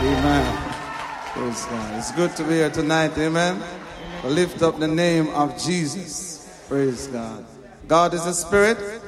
Amen. Praise God. It's good to be here tonight. Amen. To lift up the name of Jesus. Praise God. God is a spirit.